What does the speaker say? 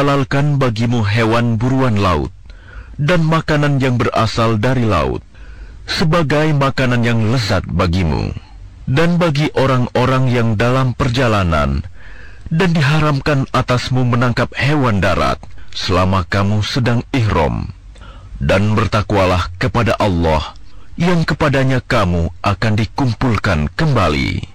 kuhalalkan bagimu hewan buruan laut dan makanan yang berasal dari laut, sebagai makanan yang lezat bagimu, dan bagi orang-orang yang dalam perjalanan, dan diharamkan atasmu menangkap hewan darat selama kamu sedang ihram. Dan bertakwalah kepada Allah, yang kepadanya kamu akan dikumpulkan kembali.